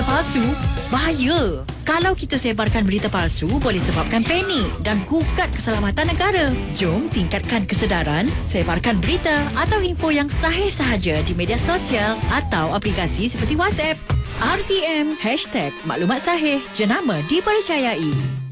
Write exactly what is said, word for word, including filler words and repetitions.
palsu? Bahaya. Kalau kita sebarkan berita palsu, boleh sebabkan panik dan gugat keselamatan negara. Jom tingkatkan kesedaran, sebarkan berita atau info yang sahih sahaja di media sosial atau aplikasi seperti WhatsApp. R T M, hashtag Maklumat Sahih, jenama dipercayai.